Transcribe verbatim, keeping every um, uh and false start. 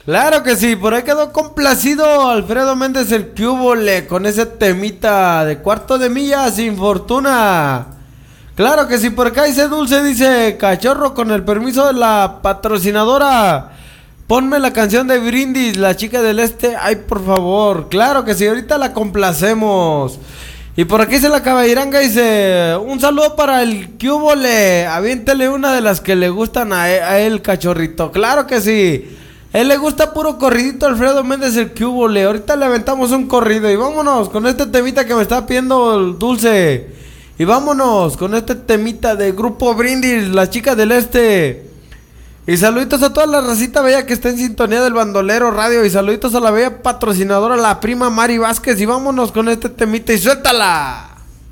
Claro que sí, por ahí quedó complacido Alfredo Méndez el Cúbole con ese temita de cuarto de milla sin fortuna. Claro que sí, por acá dice Dulce, dice Cachorro, con el permiso de la patrocinadora. Ponme la canción de Brindis, la chica del este, ay por favor. Claro que sí, ahorita la complacemos. Y por aquí dice la caballeranga, dice, un saludo para el Cúbole, aviéntele una de las que le gustan a él, a él, cachorrito. Claro que sí. Él le gusta puro corridito Alfredo Méndez el Cúbole. Ahorita le aventamos un corrido y vámonos con este temita que me está pidiendo el Dulce. Y vámonos con este temita de Grupo Brindis, la chica del este. Y saluditos a toda la racita bella que está en sintonía del Bandolero Radio. Y saluditos a la bella patrocinadora, la prima Mari Vázquez. Y vámonos con este temita y suéltala.